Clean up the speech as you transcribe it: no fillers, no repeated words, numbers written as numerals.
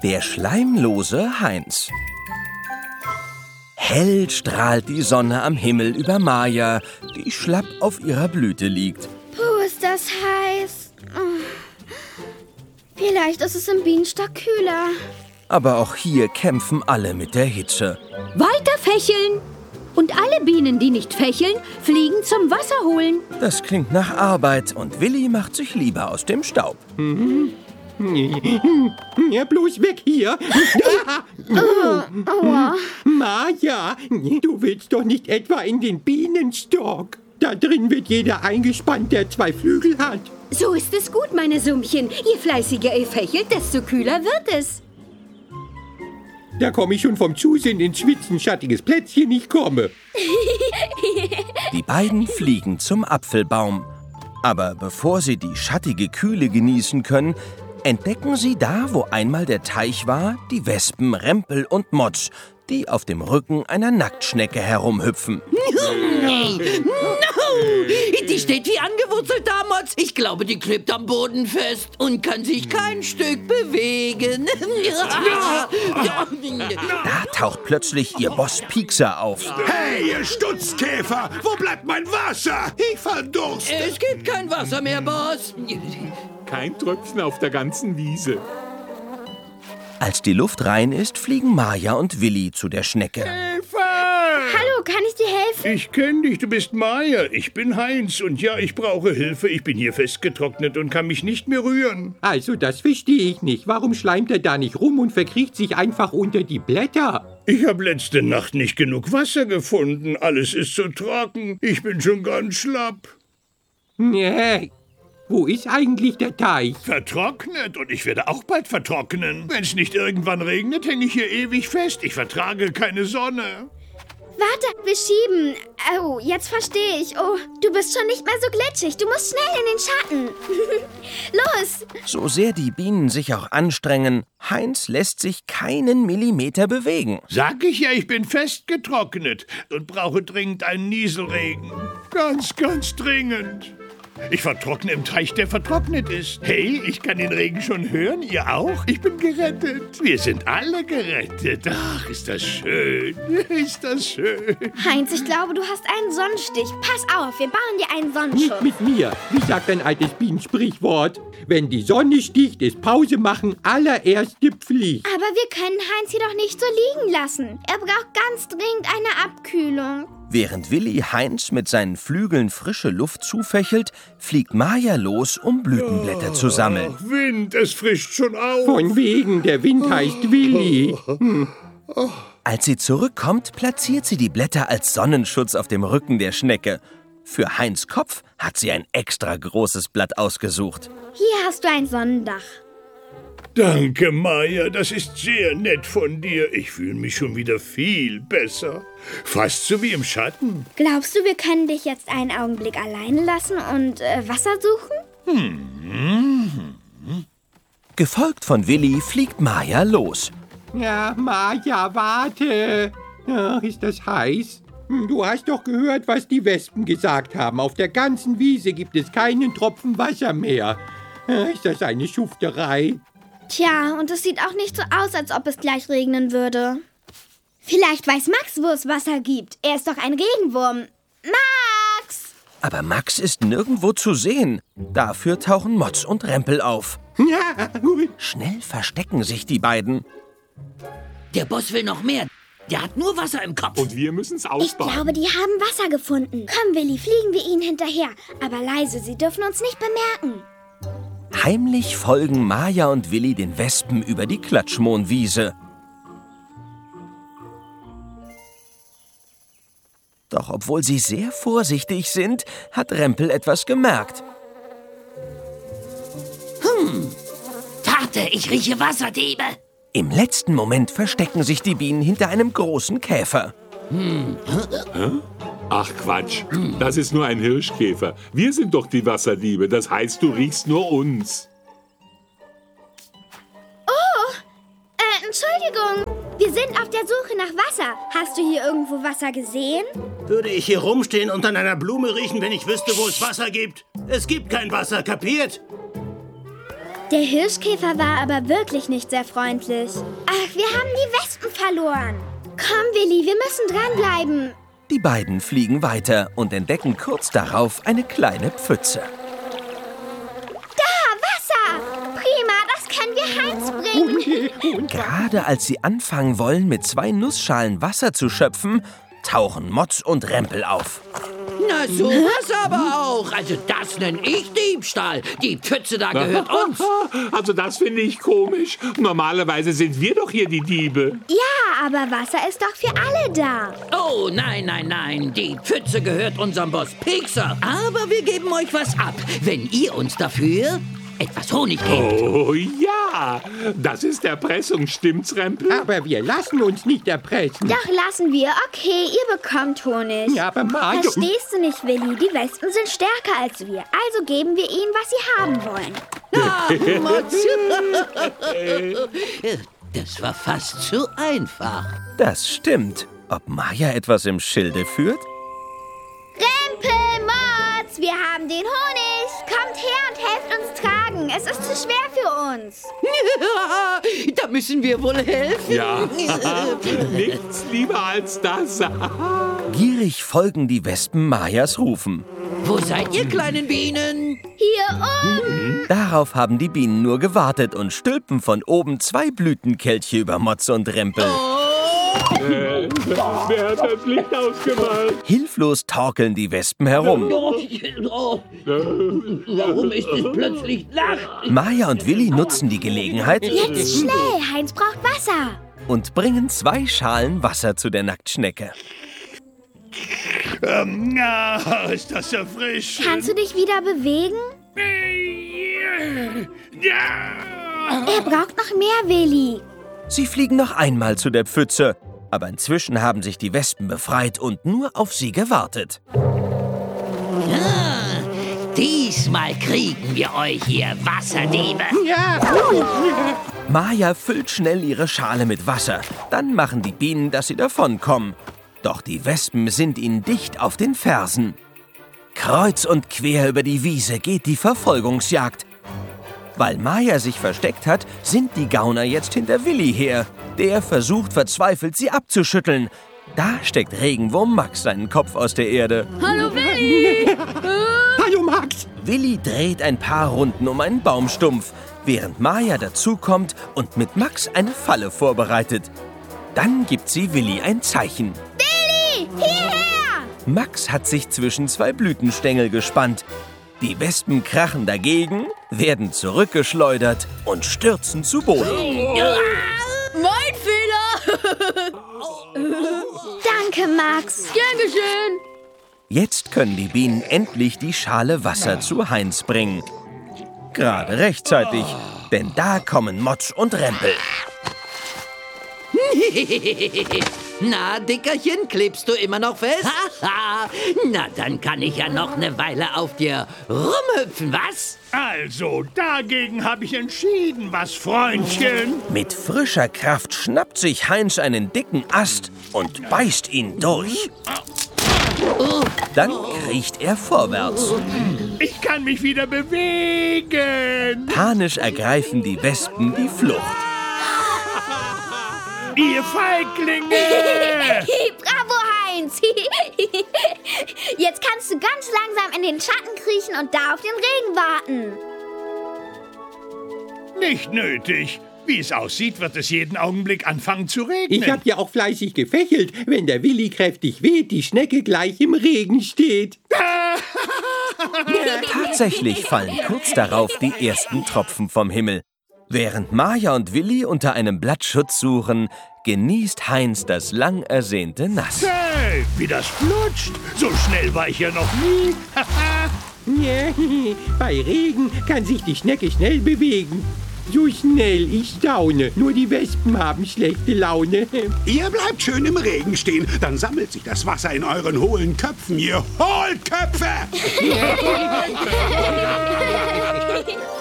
Der schleimlose Heinz. Hell strahlt die Sonne am Himmel über Maja, die schlapp auf ihrer Blüte liegt. Puh, ist das heiß. Vielleicht ist es im Bienenstock kühler. Aber auch hier kämpfen alle mit der Hitze. Weiter fächeln! Und alle Bienen, die nicht fächeln, fliegen zum Wasser holen. Das klingt nach Arbeit und Willi macht sich lieber aus dem Staub. Ja, bloß weg hier. Aua. Maja, du willst doch nicht etwa in den Bienenstock. Da drin wird jeder eingespannt, der 2 Flügel hat. So ist es gut, meine Summchen. Je fleißiger ihr fächelt, desto kühler wird es. Da komme ich schon vom Zusehen ins Schwitzen, schattiges Plätzchen, ich komme. Die beiden fliegen zum Apfelbaum. Aber bevor sie die schattige Kühle genießen können, entdecken sie da, wo einmal der Teich war, die Wespen Rempel und Motz, die auf dem Rücken einer Nacktschnecke herumhüpfen. Die steht wie angewurzelt da, Motz. Ich glaube, die klebt am Boden fest und kann sich kein Stück bewegen. Da taucht plötzlich ihr Boss Piekser auf. Hey, ihr Stutzkäfer! Wo bleibt mein Wasser? Ich verdurste! Es gibt kein Wasser mehr, Boss. Kein Tröpfchen auf der ganzen Wiese. Als die Luft rein ist, fliegen Maja und Willi zu der Schnecke. Hallo, kann ich dir helfen? Ich kenne dich, du bist Maja. Ich bin Heinz und ja, ich brauche Hilfe. Ich bin hier festgetrocknet und kann mich nicht mehr rühren. Also, das verstehe ich nicht. Warum schleimt er da nicht rum und verkriecht sich einfach unter die Blätter? Ich habe letzte Nacht nicht genug Wasser gefunden. Alles ist so trocken. Ich bin schon ganz schlapp. Nee. Wo ist eigentlich der Teich? Vertrocknet und ich werde auch bald vertrocknen. Wenn es nicht irgendwann regnet, hänge ich hier ewig fest. Ich vertrage keine Sonne. Warte, wir schieben. Oh, jetzt verstehe ich. Oh, du bist schon nicht mehr so glitschig. Du musst schnell in den Schatten. Los! So sehr die Bienen sich auch anstrengen, Heinz lässt sich keinen Millimeter bewegen. Sag ich ja, ich bin festgetrocknet und brauche dringend einen Nieselregen. Ganz, ganz dringend. Ich vertrockne im Teich, der vertrocknet ist. Hey, ich kann den Regen schon hören, ihr auch? Ich bin gerettet. Wir sind alle gerettet. Ach, ist das schön. Ist das schön. Heinz, ich glaube, du hast einen Sonnenstich. Pass auf, wir bauen dir einen Sonnenschutz. Nicht mit mir. Wie sagt ein altes Bienensprichwort? Wenn die Sonne sticht, ist Pause machen allererste Pflicht. Aber wir können Heinz jedoch nicht so liegen lassen. Er braucht ganz dringend eine Abkühlung. Während Willi Heinz mit seinen Flügeln frische Luft zufächelt, fliegt Maja los, um Blütenblätter zu sammeln. Ach, Wind, es frischt schon auf. Von wegen, der Wind heißt Willi. Als sie zurückkommt, platziert sie die Blätter als Sonnenschutz auf dem Rücken der Schnecke. Für Heinz' Kopf hat sie ein extra großes Blatt ausgesucht. Hier hast du ein Sonnendach. Danke, Maja, das ist sehr nett von dir. Ich fühle mich schon wieder viel besser. Fast so wie im Schatten. Glaubst du, wir können dich jetzt einen Augenblick alleine lassen und Wasser suchen? Gefolgt von Willi fliegt Maja los. Ja, Maja, warte. Ach, ist das heiß? Du hast doch gehört, was die Wespen gesagt haben. Auf der ganzen Wiese gibt es keinen Tropfen Wasser mehr. Ist das eine Schufterei? Tja, und es sieht auch nicht so aus, als ob es gleich regnen würde. Vielleicht weiß Max, wo es Wasser gibt. Er ist doch ein Regenwurm. Max! Aber Max ist nirgendwo zu sehen. Dafür tauchen Motz und Rempel auf. Ja, Schnell verstecken sich die beiden. Der Boss will noch mehr. Der hat nur Wasser im Kopf. Und wir müssen's Ich ausbauen. glaube, die haben Wasser gefunden. Komm, Willi, fliegen wir ihnen hinterher. Aber leise, sie dürfen uns nicht bemerken. Heimlich folgen Maja und Willi den Wespen über die Klatschmohnwiese. Doch obwohl sie sehr vorsichtig sind, hat Rempel etwas gemerkt. Warte, ich rieche Wasserdiebe. Im letzten Moment verstecken sich die Bienen hinter einem großen Käfer. Ach Quatsch, das ist nur ein Hirschkäfer. Wir sind doch die Wasserdiebe, das heißt, du riechst nur uns. Entschuldigung, wir sind auf der Suche nach Wasser. Hast du hier irgendwo Wasser gesehen? Würde ich hier rumstehen und an einer Blume riechen, wenn ich wüsste, wo es Wasser gibt? Es gibt kein Wasser, kapiert? Der Hirschkäfer war aber wirklich nicht sehr freundlich. Ach, wir haben die Wespen verloren. Komm, Willi, wir müssen dranbleiben. Die beiden fliegen weiter und entdecken kurz darauf eine kleine Pfütze. Da, Wasser! Prima, das können wir Heinz bringen. Gerade als sie anfangen wollen, mit 2 Nussschalen Wasser zu schöpfen, tauchen Motz und Rempel auf. Na, sowas aber auch. Also das nenne ich Diebstahl. Die Pfütze da gehört uns. Also das finde ich komisch. Normalerweise sind wir doch hier die Diebe. Ja, aber Wasser ist doch für alle da. Oh, nein, nein, nein. Die Pfütze gehört unserem Boss Piekser. Aber wir geben euch was ab, wenn ihr uns dafür etwas Honig gebt. Oh ja, das ist Erpressung, stimmt's, Rempel? Aber wir lassen uns nicht erpressen. Doch lassen wir. Okay, ihr bekommt Honig. Ja, aber Mario... Verstehst du nicht, Willi? Die Wespen sind stärker als wir. Also geben wir ihnen, was sie haben wollen. Ach, Motz. Das war fast zu einfach. Das stimmt. Ob Maja etwas im Schilde führt? Rempel, Motz, wir haben den Honig. Kommt her und helft uns tragen. Es ist zu schwer für uns. Da müssen wir wohl helfen. Ja, nichts lieber als das. Gierig folgen die Wespen Majas Rufen. Wo seid ihr, kleinen Bienen? Hier oben. Darauf haben die Bienen nur gewartet und stülpen von oben 2 Blütenkelche über Motz und Rempel. Wer hat das Licht ausgemalt? Hilflos torkeln die Wespen herum. Warum ist es plötzlich Nacht? Maja und Willi nutzen die Gelegenheit Jetzt schnell, Heinz braucht Wasser. und bringen 2 Schalen Wasser zu der Nacktschnecke. Ist das erfrischend. Kannst du dich wieder bewegen? Ja. Er braucht noch mehr, Willi. Sie fliegen noch einmal zu der Pfütze, aber inzwischen haben sich die Wespen befreit und nur auf sie gewartet. Diesmal kriegen wir euch, ihr Wasserdiebe. Ja. Maja füllt schnell ihre Schale mit Wasser. Dann machen die Bienen, dass sie davonkommen. Doch die Wespen sind ihnen dicht auf den Fersen. Kreuz und quer über die Wiese geht die Verfolgungsjagd. Weil Maja sich versteckt hat, sind die Gauner jetzt hinter Willi her. Der versucht verzweifelt, sie abzuschütteln. Da steckt Regenwurm Max seinen Kopf aus der Erde. Hallo Willi! Hallo, Max. Willi dreht ein paar Runden um einen Baumstumpf, während Maja dazukommt und mit Max eine Falle vorbereitet. Dann gibt sie Willi ein Zeichen. Willi, hierher! Max hat sich zwischen 2 Blütenstängel gespannt. Die Wespen krachen dagegen, werden zurückgeschleudert und stürzen zu Boden. Mein Fehler! Danke, Max. Gern geschehen! Jetzt können die Bienen endlich die Schale Wasser zu Heinz bringen. Gerade rechtzeitig, denn da kommen Motz und Rempel. Na, Dickerchen, klebst du immer noch fest? Na, dann kann ich ja noch eine Weile auf dir rumhüpfen, was? Also, dagegen habe ich entschieden, was, Freundchen? Mit frischer Kraft schnappt sich Heinz einen dicken Ast und beißt ihn durch. Dann kriecht er vorwärts. Ich kann mich wieder bewegen. Panisch ergreifen die Wespen die Flucht. Ihr Feiglinge! Bravo, Heinz. Jetzt kannst du ganz langsam in den Schatten kriechen und da auf den Regen warten. Nicht nötig. Wie es aussieht, wird es jeden Augenblick anfangen zu regnen. Ich habe ja auch fleißig gefächelt. Wenn der Willi kräftig weht, die Schnecke gleich im Regen steht. Tatsächlich fallen kurz darauf die ersten Tropfen vom Himmel. Während Maja und Willi unter einem Blattschutz suchen, genießt Heinz das lang ersehnte Nass. Hey, wie das flutscht. So schnell war ich ja noch nie. Bei Regen kann sich die Schnecke schnell bewegen. So schnell, ich staune. Nur die Wespen haben schlechte Laune. Ihr bleibt schön im Regen stehen, dann sammelt sich das Wasser in euren hohlen Köpfen, ihr Hohlköpfe!